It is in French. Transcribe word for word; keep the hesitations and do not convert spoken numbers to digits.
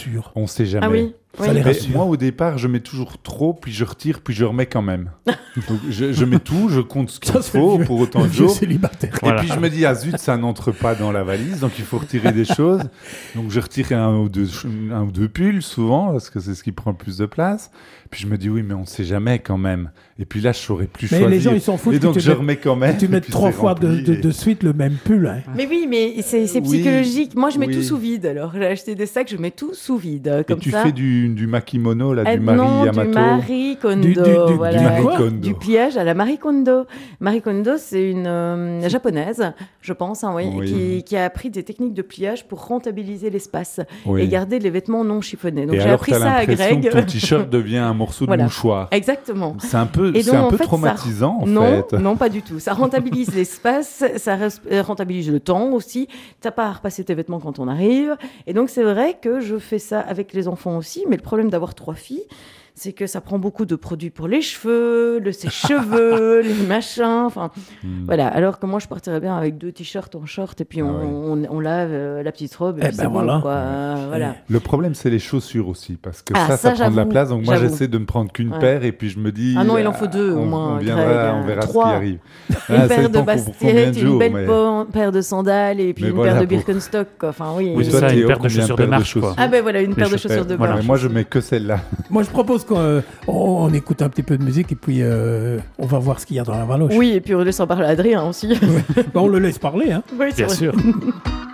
rassure. On sait jamais. Ah oui. Ça oui. les Mais rassure. moi, au départ, je mets toujours trop, puis je retire, puis je remets quand même. Donc, je, je mets tout, je compte ce qu'il Ça, c'est faut le vieux- pour autant le de vieux jours. célibataire. Et Voilà. puis je me dis, ah zut, ça n'entre pas dans la valise, donc il faut retirer des choses. Donc je retire un ou deux, un ou deux pulls souvent, parce que c'est ce qui prend le plus de place. Puis je me dis, oui, mais on ne sait jamais quand même. Et puis là, je saurais plus Mais choisir. les gens, ils s'en foutent Et que donc tu je mettes- remets quand même. Tu et mets puis trois c'est fois de, rempli de, et- de suite le même pull. Hein. Mais oui, mais c'est, c'est Oui, psychologique. Moi, je mets oui. tout sous vide. Alors, j'ai acheté des sacs, je mets tout sous vide. Et Comme tu ça. fais du, du makimono, là, Eh du Marie non, Yamato. du Marie Kondo. Du- du- du- voilà. du Marie Kondo. Du pliage à la Marie Kondo. Marie Kondo, c'est une euh, japonaise, je pense, hein, oui, Oui. Qui, qui a appris des techniques de pliage pour rentabiliser l'espace Oui. et garder les vêtements non chiffonnés. Donc, Et j'ai alors, appris t'as ça à l'impression Greg. que ton t-shirt devient un morceau de Voilà. mouchoir. Exactement. C'est un peu, Et c'est donc, un en peu fait, ça- traumatisant, en non, fait. non, pas du tout. Ça rentabilise l'espace, ça res- euh, rentabilise le temps aussi. T'as pas à repasser tes vêtements quand on arrive. Et donc, c'est vrai que je fais ça avec les enfants aussi. Mais le problème d'avoir trois filles, c'est que ça prend beaucoup de produits pour les cheveux, le sèche-cheveux, les machins. Enfin, Hmm. voilà. Alors que moi, je partirais bien avec deux t-shirts en short et puis on, Ah oui. on, on lave euh, la petite robe et Eh puis ben c'est voilà. bon, quoi. Euh, voilà. Le problème, c'est les chaussures aussi, parce que Ah, ça, ça, ça, prend de la j'avoue, place. Donc moi, j'avoue. j'essaie de ne prendre qu'une Ouais. paire, et puis je me dis... Ah non, il en faut deux, au on, moins, On, viendra, Greg, on verra trois. ce qui arrive. Une Ah, ça paire de dépend pour- pour combien baskets, de une jours, belle mais- pa- paire de sandales et puis Mais une voilà, paire de pour- Birkenstock. Quoi. Enfin, oui. Oui, Et c'est toi, ça, une Théo, paire de combien chaussures de paires marche, chaussures quoi. Ah ben voilà, une paire de chaussures- chaussures de voilà. marche. Mais moi, je mets que celle-là. Moi, je propose qu'on euh, on, on écoute un petit peu de musique et puis euh, on va voir ce qu'il y a dans la valoche. Oui, et puis on laisse en parler à Adrien aussi. Ben, on le laisse parler. Hein. Oui, c'est Bien vrai. sûr.